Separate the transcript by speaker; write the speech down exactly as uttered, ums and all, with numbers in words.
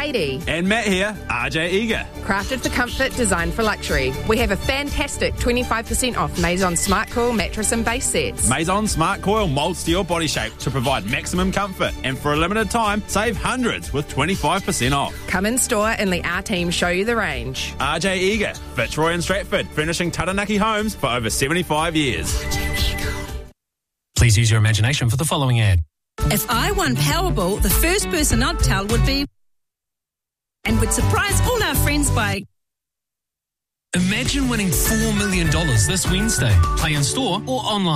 Speaker 1: Katie.
Speaker 2: And Matt here, R J Eager.
Speaker 1: Crafted for comfort, designed for luxury. We have a fantastic twenty-five percent off Maison Smart Coil mattress and base sets.
Speaker 2: Maison Smart Coil mould steel body shape to provide maximum comfort. And for a limited time, save hundreds with twenty-five percent off.
Speaker 1: Come in store and let our team show you the range.
Speaker 2: R J Eager, Fitzroy and Stratford, furnishing Taranaki homes for over seventy-five years.
Speaker 3: Please use your imagination for the following ad.
Speaker 4: If I won Powerball, the first person I'd tell would be... and would surprise all our friends by...
Speaker 3: Imagine winning four million dollars this Wednesday. Play in store or online.